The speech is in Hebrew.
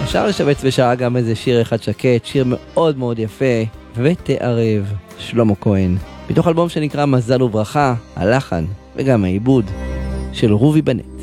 אפשר לשבץ בשעה גם איזה שיר אחד שקט, שיר מאוד מאוד יפה, ותערב שלמה כהן. מתוך אלבום שנקרא מזל וברכה, הלחן וגם העיבוד של רובי בנט.